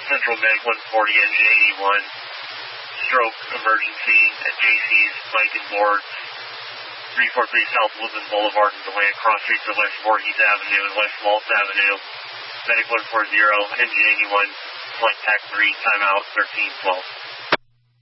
Central Med 140, engine 81. Stroke emergency at JC's Bike and Boards. 343 South Woodland Boulevard in Deland, cross streets of West Voorhees Avenue and West Waltz Avenue. Medic 140, engine 81, flight TAC 3, timeout 1312.